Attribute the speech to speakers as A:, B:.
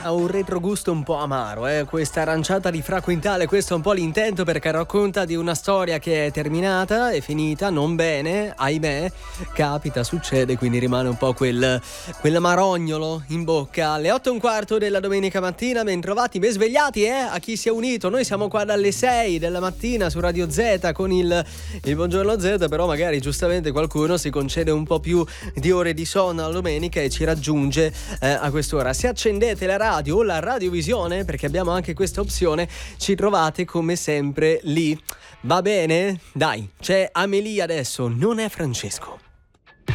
A: Ha un retrogusto un po' amaro, questa aranciata di Fra Quintale. Questo è un po' l'intento, perché racconta di una storia che è terminata, è finita, non bene, ahimè, capita, succede, quindi rimane un po' quel marognolo in bocca. Alle 8:15 della domenica mattina, ben trovati, ben svegliati, a chi si è unito. Noi siamo qua dalle 6 della mattina su Radio Z con il Buongiorno Z, però magari giustamente qualcuno si concede un po' più di ore di sonno alla domenica e ci raggiunge a quest'ora. Se accendete la radio o la radiovisione, perché abbiamo anche questa opzione, ci trovate come sempre lì. Va bene? Dai, c'è Amelie adesso, non è Francesco.